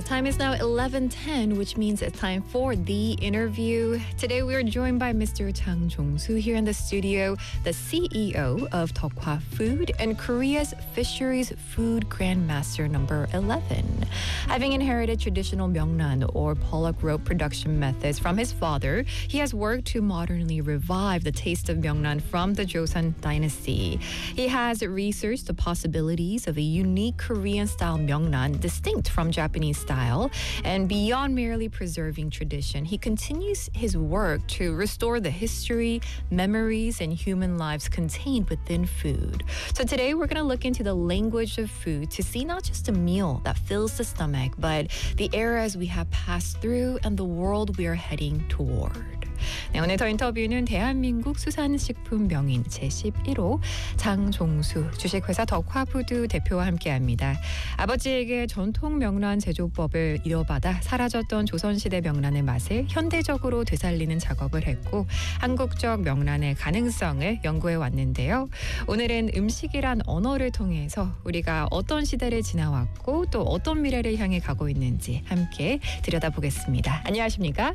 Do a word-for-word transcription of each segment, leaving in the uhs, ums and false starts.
Time is now eleven ten, which means it's time for the interview. Today we are joined by Mister Chang Jong-soo here in the studio, the C E O of Deokwa Food and Korea's Fisheries Food Grandmaster number eleven. Having inherited traditional Myeongnan or pollock rope production methods from his father, he has worked to modernly revive the taste of Myeongnan from the Joseon dynasty. He has researched the possibilities of a unique Korean-style Myeongnan distinct from Japanese style. And beyond merely preserving tradition, he continues his work to restore the history, memories, and human lives contained within food. So today we're going to look into the language of food to see not just a meal that fills the stomach, but the eras we have passed through and the world we are heading toward. 네, 오늘 더 인터뷰는 대한민국 수산식품 명인 제십일 호 장종수 주식회사 덕화푸드 대표와 함께합니다. 아버지에게 전통 명란 제조법을 이어받아 사라졌던 조선시대 명란의 맛을 현대적으로 되살리는 작업을 했고 한국적 명란의 가능성을 연구해 왔는데요. 오늘은 음식이란 언어를 통해서 우리가 어떤 시대를 지나왔고 또 어떤 미래를 향해 가고 있는지 함께 들여다보겠습니다. 안녕하십니까?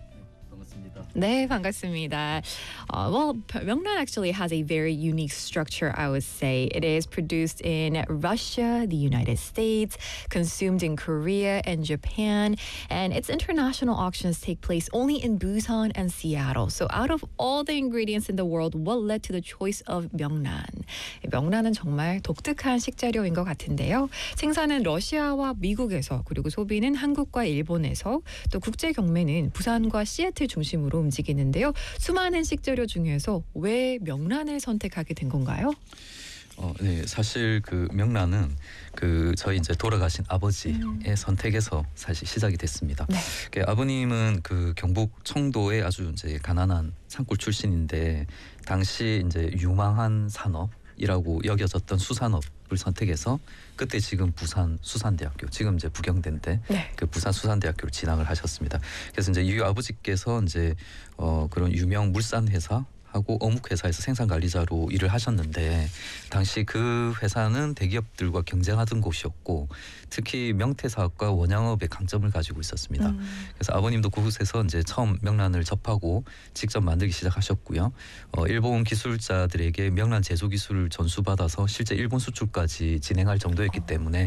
네, 반갑습니다. Uh, well, Myeongnan actually has a very unique structure, I would say. It is produced in Russia, the United States, consumed in Korea and Japan, and its international auctions take place only in Busan and Seattle. So out of all the ingredients in the world, what led to the choice of Myeongnan? 명란은 정말 독특한 식재료인 것 같은데요. 생산은 러시아와 미국에서, 그리고 소비는 한국과 일본에서, 또 국제 경매는 부산과 시애틀 중심으로 움직이는데요. 수많은 식재료 중에서 왜 명란을 선택하게 된 건가요? 어, 네, 사실 그 명란은 그 저희 이제 돌아가신 아버지의 음. 선택에서 사실 시작이 됐습니다. 네. 그 아버님은 그 경북 청도의 아주 이제 가난한 산골 출신인데 당시 이제 유망한 산업이라고 여겨졌던 수산업을 선택해서 그때 지금 부산 수산대학교, 지금 이제 부경대인데 네. 그 부산 수산대학교를 진학을 하셨습니다. 그래서 이제 이 아버지께서 이제 어 그런 유명 물산 회사 하고 어묵 회사에서 생산 관리자로 일을 하셨는데 당시 그 회사는 대기업들과 경쟁하던 곳이었고 특히 명태 사업과 원양업의 강점을 가지고 있었습니다. 음. 그래서 아버님도 그곳에서 이제 처음 명란을 접하고 직접 만들기 시작하셨고요. 어, 일본 기술자들에게 명란 제조 기술을 전수받아서 실제 일본 수출까지 진행할 정도였기 때문에